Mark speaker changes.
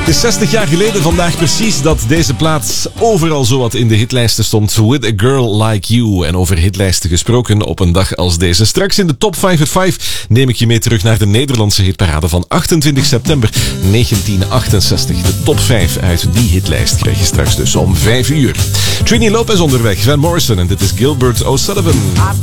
Speaker 1: Het is 60 jaar geleden vandaag precies dat deze plaat overal zowat in de hitlijsten stond. With a Girl Like You. En over hitlijsten gesproken op een dag als deze. Straks in de Top 5 at 5 neem ik je mee terug naar de Nederlandse hitparade van 28 september 1968. De top 5 uit die hitlijst krijg je straks dus om 5 uur. Trini Lopez onderweg, Van Morrison en dit is Gilbert O'Sullivan.